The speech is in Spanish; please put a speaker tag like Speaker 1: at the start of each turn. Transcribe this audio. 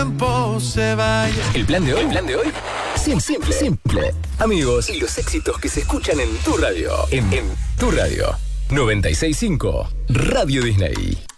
Speaker 1: se vaya.
Speaker 2: El plan de hoy. Simple. Amigos y los éxitos que se escuchan en tu radio. En tu radio. 96.5 Radio Disney.